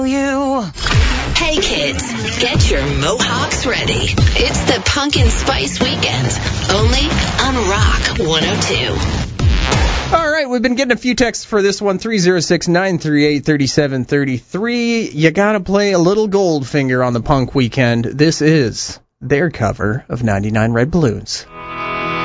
You. Hey kids, get your mohawks ready. It's the Pumpkin Spice Weekend, only on Rock 102. All right, we've been getting a few texts for this one, 306-938-3733. You gotta play a little Goldfinger on the Punk Weekend. This is their cover of 99 Red Balloons.